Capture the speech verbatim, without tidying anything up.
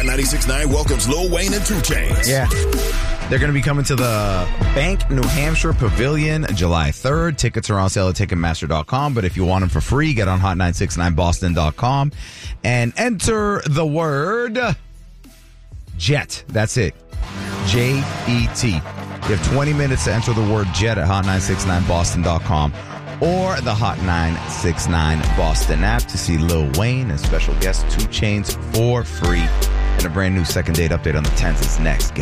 Hot ninety-six point nine welcomes Lil Wayne and two Chainz. Yeah. They're going to be coming to the Bank, New Hampshire Pavilion July third. Tickets are on sale at Ticketmaster dot com, but if you want them for free, get on hot nine six nine boston dot com and enter the word JET. That's it. J E T. You have twenty minutes to enter the word JET at hot nine six nine boston dot com or the Hot nine six nine Boston app to see Lil Wayne and special guest two Chainz for free. And a brand new second date update on the tenth is next. Get